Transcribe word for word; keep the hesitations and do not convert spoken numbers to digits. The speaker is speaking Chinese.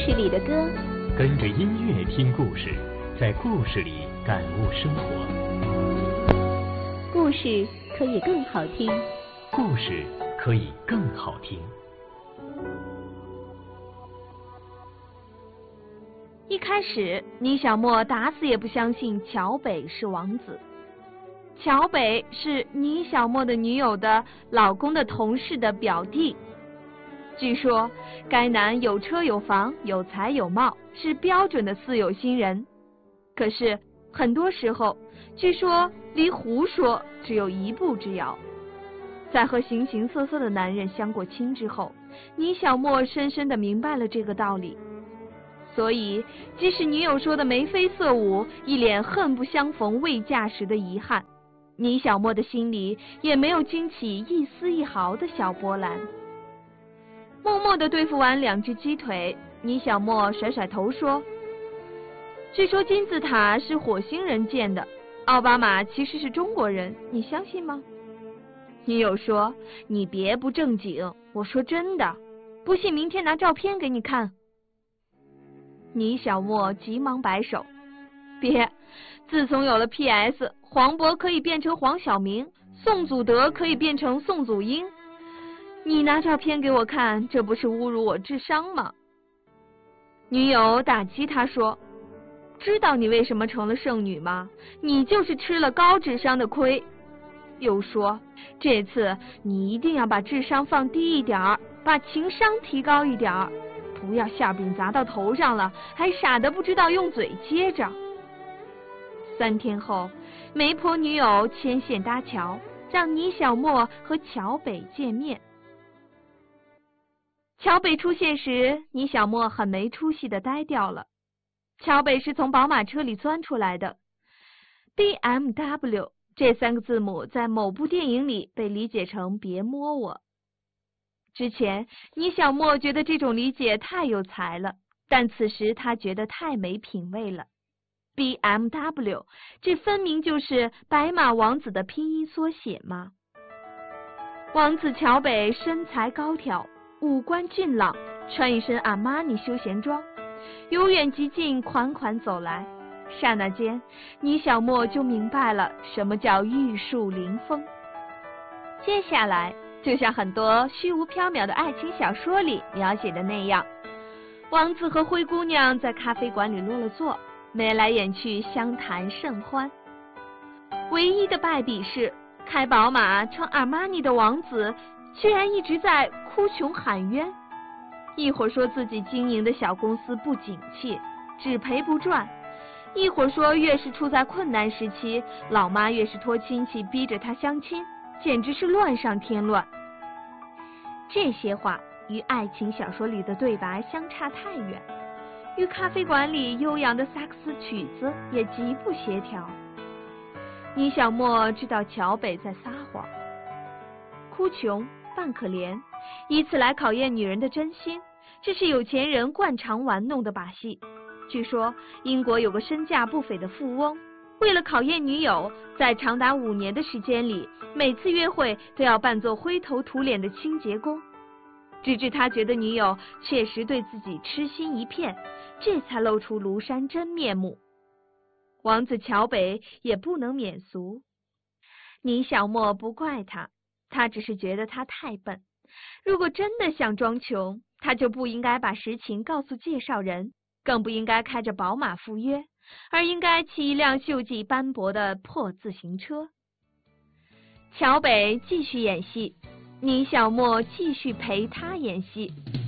事里的歌， 跟着音乐听故事，在故事里感悟生活。 故事可以更好听， 故事可以更好听。 一开始，倪小沫打死也不相信乔北是王子。乔北是倪小沫的女友的老公的同事的表弟。据说该男有车有房，有才有貌，是标准的似有新人。可是很多时候，据说离胡说只有一步之遥。在和形形色色的男人相过亲之后，倪小沫深深地明白了这个道理。所以即使女友说的眉飞色舞，一脸恨不相逢未嫁时的遗憾，倪小沫的心里也没有惊起一丝一毫的小波澜。默默地对付完两只鸡腿，倪小沫甩甩头说，据说金字塔是火星人建的，奥巴马其实是中国人，你相信吗？女友说，你别不正经，我说真的，不信明天拿照片给你看。倪小沫急忙摆手，别，自从有了 P S， 黄渤可以变成黄晓明，宋祖德可以变成宋祖英，你拿照片给我看，这不是侮辱我智商吗？女友打击他说，知道你为什么成了剩女吗？你就是吃了高智商的亏。又说，这次你一定要把智商放低一点儿，把情商提高一点儿，不要馅饼砸到头上了，还傻得不知道用嘴接着。三天后，媒婆女友牵线搭桥，让倪小沫和乔北见面。乔北出现时，倪小沫很没出息的呆掉了。乔北是从宝马车里钻出来的。B M W 这三个字母在某部电影里被理解成别摸我。之前倪小沫觉得这种理解太有才了，但此时他觉得太没品味了。B M W 这分明就是白马王子的拼音缩写吗？王子乔北身材高挑，五官俊朗，穿一身阿玛尼休闲装，由远及近款款走来。刹那间，倪小沫就明白了什么叫玉树临风。接下来就像很多虚无缥缈的爱情小说里描写的那样，王子和灰姑娘在咖啡馆里落了座，眉来眼去，相谈甚欢。唯一的败笔是，开宝马穿阿玛尼的王子居然一直在哭穷喊冤，一会儿说自己经营的小公司不景气，只赔不赚，一会儿说越是处在困难时期，老妈越是托亲戚逼着他相亲，简直是乱上添乱。这些话与爱情小说里的对白相差太远，与咖啡馆里悠扬的萨克斯曲子也极不协调。倪小沫知道乔北在撒谎，哭穷扮可怜，以此来考验女人的真心，这是有钱人惯常玩弄的把戏。据说英国有个身价不菲的富翁，为了考验女友，在长达五年的时间里，每次约会都要扮作灰头土脸的清洁工，直至他觉得女友确实对自己痴心一片，这才露出庐山真面目。王子乔北也不能免俗，倪小沫不怪他，他只是觉得他太笨。如果真的想装穷，他就不应该把实情告诉介绍人，更不应该开着宝马赴约，而应该骑一辆锈迹斑驳的破自行车。乔北继续演戏，倪小沫继续陪他演戏。